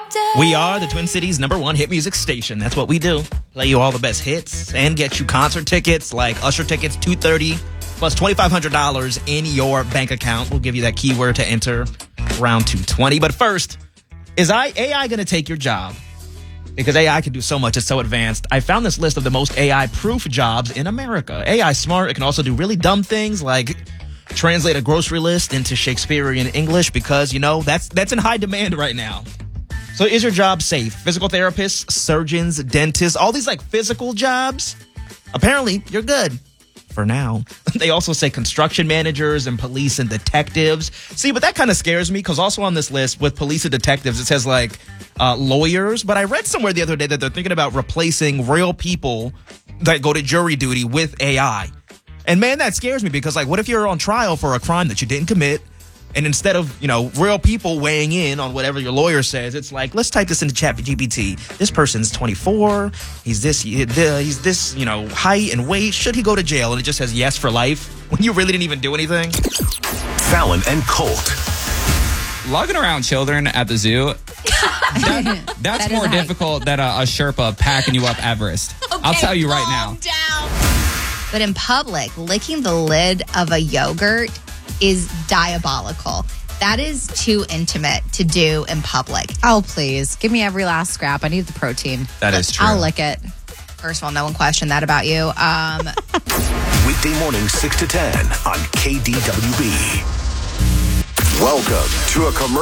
We are the Twin Cities' #1 hit music station. That's what we do. Play you all the best hits and get you concert tickets like Usher tickets, $230 plus $2,500 in your bank account. We'll give you that keyword to enter around 220. But first, is AI going to take your job? Because AI can do so much. It's so advanced. I found this list of the most AI-proof jobs in America. AI is smart. It can also do really dumb things like translate a grocery list into Shakespearean English because, that's in high demand right now. So is your job safe? Physical therapists, surgeons, dentists, all these physical jobs? Apparently, you're good. For now. They also say construction managers and police and detectives. See, but that kind of scares me because also on this list with police and detectives, it says lawyers. But I read somewhere the other day that they're thinking about replacing real people that go to jury duty with AI. And man, that scares me because what if you're on trial for a crime that you didn't commit? And instead of, real people weighing in on whatever your lawyer says, it's let's type this into ChatGPT. This person's 24. He's this, height and weight. Should he go to jail? And it just says yes for life when you really didn't even do anything. Fallon and Colt. Lugging around children at the zoo, that's more difficult than a Sherpa packing you up Everest. Okay, I'll tell you right now. Down. But in public, licking the lid of a yogurt is diabolical. That is too intimate to do in public. Oh, please. Give me every last scrap. I need the protein. That is true. I'll lick it. First of all, no one questioned that about you. Weekday morning, 6 to 10 on KDWB. Welcome to a commercial.